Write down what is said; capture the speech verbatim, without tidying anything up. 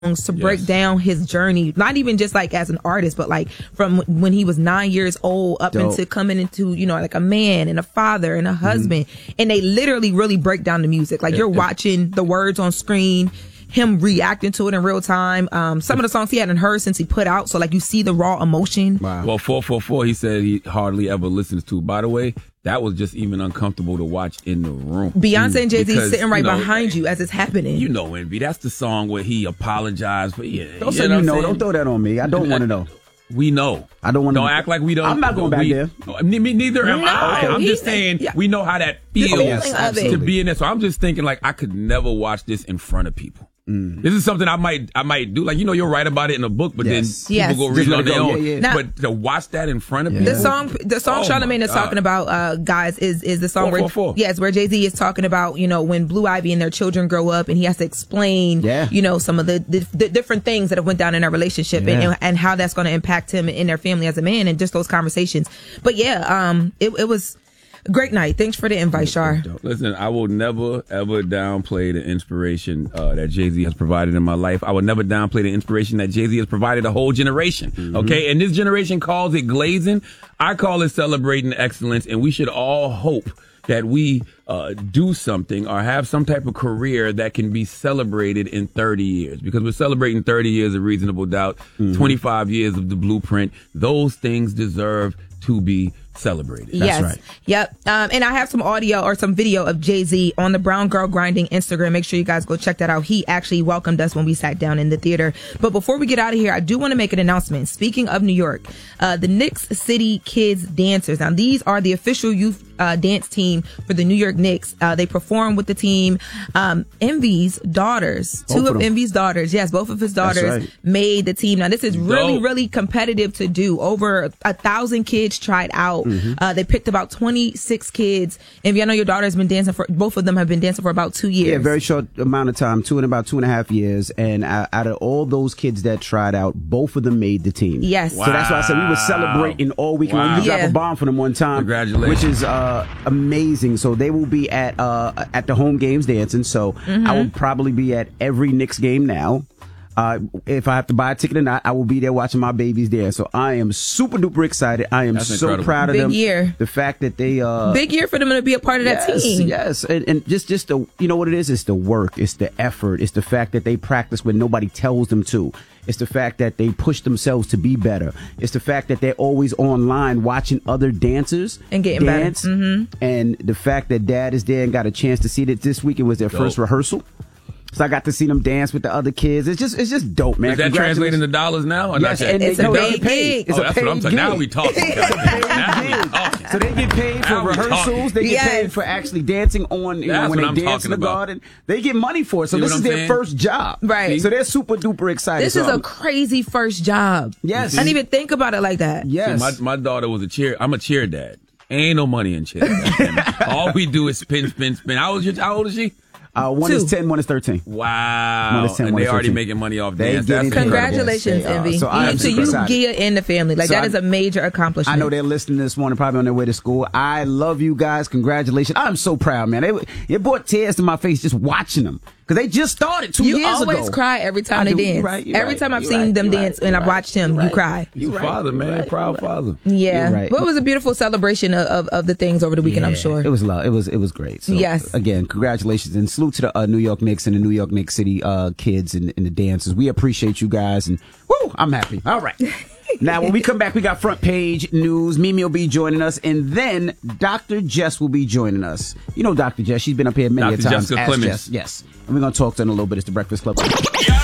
to break yes. down his journey, not even just like as an artist, but like from when he was nine years old up Dope. into coming into, you know, like a man and a father and a husband. Mm-hmm. And they literally really break down the music. Like, you're watching the words on screen, him reacting to it in real time. Um, some of the songs he hadn't heard since he put out. So like, you see the raw emotion. Wow. Well, four four four, he said he hardly ever listens to. By the way, that was just even uncomfortable to watch in the room. Beyonce and Jay-Z sitting right you know, behind you as it's happening. You know, Envy, that's the song where he apologized for. Yeah, don't say you know. Don't throw that on me. I don't want to know. We know. I don't want to. Don't act like we don't. I'm not going back we, there. Me, me neither am no, I. I'm he, just saying yeah. we know how that feels yes, to be in there. So I'm just thinking, like, I could never watch this in front of people. Mm. This is something I might I might do. Like, you know, you'll write about it in a book, but yes. then yes. people go read it on their own. Yeah, yeah. Now, but to watch that in front of yeah. people. The song the song oh Charlamagne is talking about, uh, guys, is is the song four, where four, four. yes, where Jay-Z is talking about, you know, when Blue Ivy and their children grow up and he has to explain, yeah. you know, some of the, the, the different things that have went down in their relationship yeah. and, and how that's going to impact him and their family as a man, and just those conversations. But yeah, um, it, it was great night. Thanks for the invite, Char. Listen, I will never, ever downplay the inspiration uh, that Jay-Z has provided in my life. I will never downplay the inspiration that Jay-Z has provided a whole generation. Mm-hmm. Okay? And this generation calls it glazing. I call it celebrating excellence. And we should all hope that we uh, do something or have some type of career that can be celebrated in thirty years. Because we're celebrating thirty years of Reasonable Doubt, mm-hmm. twenty-five years of The Blueprint. Those things deserve to be celebrated. That's yes. right. Yep. Um, and I have some audio or some video of Jay-Z on the Brown Girl Grinding Instagram. Make sure you guys go check that out. He actually welcomed us when we sat down in the theater. But before we get out of here, I do want to make an announcement. Speaking of New York, uh, the Knicks City Kids Dancers. Now, these are the official youth uh, dance team for the New York Knicks. Uh, they perform with the team. Um, Envy's daughters, both two of, of Envy's daughters, yes, both of his daughters right. made the team. Now, this is really, Dope. really competitive to do. Over a thousand kids tried out. Mm-hmm. Uh, they picked about twenty-six kids. And I know your daughter has been dancing for, both of them have been dancing for about two years. Yeah, very short amount of time, two and about two and a half years. And uh, out of all those kids that tried out, both of them made the team. Yes. Wow. So that's why I said we were celebrating all weekend. Wow. We dropped Yeah. a bomb for them one time. Congratulations. Which is uh, amazing. So they will be at uh, at the home games dancing. So mm-hmm. I will probably be at every Knicks game now. Uh, if I have to buy a ticket or not, I will be there watching my babies there. So I am super duper excited. I am That's so incredible. proud of Big them. year. The fact that they uh Big year for them to be a part of that yes, team. Yes, and, and just just the you know what it is? It's the work, it's the effort, it's the fact that they practice when nobody tells them to. It's the fact that they push themselves to be better. It's the fact that they're always online watching other dancers And getting dance. better. Mm-hmm. And the fact that dad is there and got a chance to see that this week. It was their Dope. first rehearsal. So I got to see them dance with the other kids. It's just, it's just dope, man. Is that translating to dollars now? Or Yes, not yet? and It's they, a no, they paid get paid. gig. It's Oh, a that's what I'm paid talking. Now gig. we talking. It's a paid Now we gig. talking. So they get paid for Now we rehearsals. talking. They get Yes. paid for actually dancing on, you know, That's when what they I'm dance in the talking about. garden. They get money for it. So See this what is I'm their saying? first job. Right. So they're super duper excited. This So is a I'm- crazy first job. Yes. I didn't even think about it like that. yes. See, my, my daughter was a cheer. I'm a cheer dad. Ain't no money in cheer. All we do is spin, spin, spin. How old is, your, how old is she? Uh, one Two. is ten, one is thirteen. Wow. One is ten, and one they is already thirteen. making money off They dance. get That's into it. incredible. Congratulations, They are. Envy. So I am to super you, excited. Gia, and the family. Like, So that I- is a major accomplishment. I know they're listening this morning, probably on their way to school. I love you guys. Congratulations. I'm so proud, man. It, it brought tears to my face just watching them. Because they just started two You years ago. always cry every time I they do. You're dance. right, you're every right, time I've you're seen right, them you're dance right, and you're I've watched him, right, you cry. You You're father, right, man. you're right, Proud you're right. father. Yeah. You're right. But it was a beautiful celebration of, of, of the things over the weekend, I'm Yeah, sure. It was love. It was it was great. So, Yes. Again, congratulations and salute to the uh, New York Knicks and the New York Knicks City uh, kids and, and the dancers. We appreciate you guys, and woo, I'm happy. All right. Now, when we come back, we got front page news. Mimi will be joining us, and then Doctor Jess will be joining us. You know Doctor Jess. She's been up here many a Doctor times. Jessica Ask Clemens. Jess. Yes. And we're going to talk to her in a little bit. It's the Breakfast Club.